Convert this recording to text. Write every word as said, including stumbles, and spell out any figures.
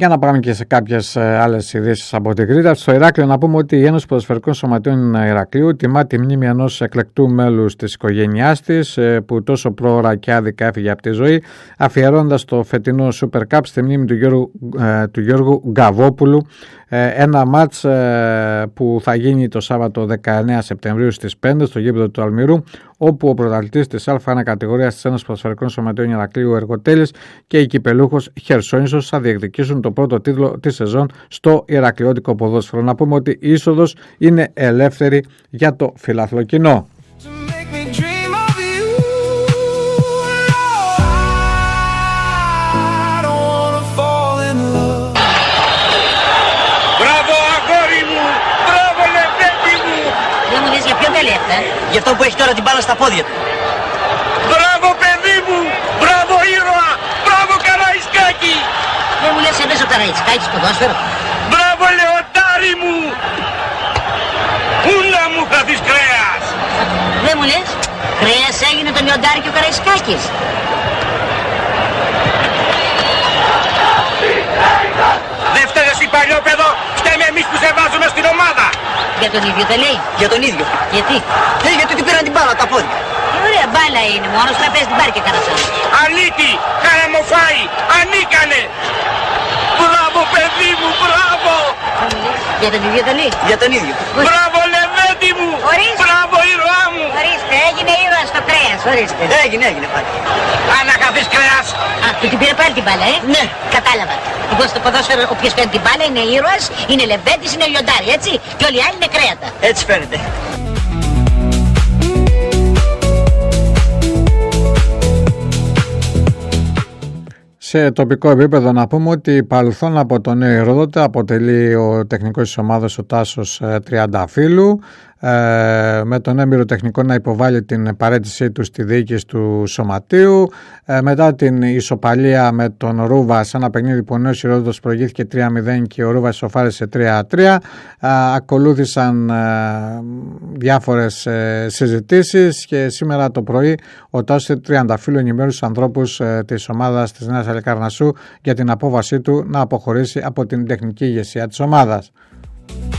Για να πάμε και σε κάποιες άλλες ειδήσεις από την Κρήτη. Στο Ηράκλειο, να πούμε ότι η Ένωση Ποδοσφαιρικών Σωματείων Ηρακλείου τιμά τη μνήμη ενός εκλεκτού μέλους της οικογένειάς της, που τόσο πρόωρα και άδικα έφυγε από τη ζωή, αφιερώνοντας το φετινό Super Cup στη μνήμη του Γιώργου, ε, του Γιώργου Γκαβόπουλου. Ε, ένα μάτς ε, που θα γίνει το Σάββατο δεκαεννέα Σεπτεμβρίου στις πέντε στο γήπεδο του Αλμυρού, όπου ο πρωταθλητής της Α1 κατηγορίας της Ένωσης Ποδοσφαιρικών Σωματείων Ηρακλείου Εργοτέλης και η κυπελούχος Χερσόνησος θα διεκδικήσουν το πρώτο τίτλο της σεζόν στο ηρακλειώτικο ποδόσφαιρο. Να πούμε ότι η είσοδος είναι ελεύθερη για το φιλάθλο κοινό. Γι' αυτό που έχει τώρα την μπάλα στα πόδια του. Μπράβο παιδί μου! Μπράβο ήρωα! Μπράβο Καραϊσκάκη! Δεν μου λες εμείς ο Καραϊσκάκης ποδόσφαιρο. Μπράβο λεοντάρι μου! Πού να μου χαθείς κρέας! Δεν μου λες, κρέας έγινε το λεοντάρι και ο Καραϊσκάκης. Δεν φταίει εσύ παλιόπαιδο, φταίμε εμείς που σε βάζουμε στην ομάδα! Για τον ίδιο δεν λέει. Για τον ίδιο. Γιατί? Ε, γιατί την πήραν την μπάλα τα πόδια. Τι ωραία μπάλα είναι, μόνος θα παίζει την πάρει και κανένας άλλος. Αλήτη, χαραμοφάι, ανίκανε. Μπράβο παιδί μου, μπράβο. Για τον ίδιο δεν λέει. Για τον ίδιο. Μπράβο Λεβέντη μου. Ορίστε. Μπράβο ήρωά μου. Ορίστε, έγινε ήρωα στο κρέας, ορίστε. Έγινε, έγινε πάλι. Αν χαθείς κρέας. Α, του την πήρε πάλι την μπάλα, ε. Ναι. Κατάλαβα. Λοιπόν, στο ποδόσφαιρο όποιος παίρνει την μπάλα είναι ήρωας, είναι λεβέντης, είναι λιοντάρι, έτσι. Και όλοι οι άλλοι είναι κρέατα. Έτσι φαίνεται. Σε τοπικό επίπεδο να πούμε ότι παρελθόν από το Νέο Ηρόδοτα αποτελεί ο τεχνικός της ομάδας ο Τάσος Τριανταφύλου, ε, με τον έμπειρο τεχνικό να υποβάλει την παραίτησή του στη διοίκηση του Σωματείου. Ε, μετά την ισοπαλία με τον Ρούβα σε ένα παιχνίδι που ο Νέος Ηρόδοτος προηγήθηκε τρία μηδέν και ο Ρούβας ισοφάρισε τρία τρία, ε, ακολούθησαν ε, διάφορες ε, συζητήσεις και σήμερα το πρωί ο Τάσος Τριανταφύλου ενημέρωσε τους ανθρώπους ε, της ομάδας της Νέας Αλικαρνασσού για την απόβασή του να αποχωρήσει από την τεχνική ηγεσία της ομάδας.